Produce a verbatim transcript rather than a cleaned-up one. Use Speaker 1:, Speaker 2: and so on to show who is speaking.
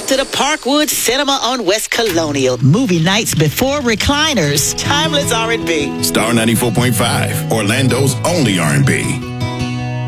Speaker 1: to the Parkwood Cinema on West Colonial.
Speaker 2: Movie nights before recliners.
Speaker 1: Timeless R and B.
Speaker 3: Star ninety-four point five, Orlando's only R and B.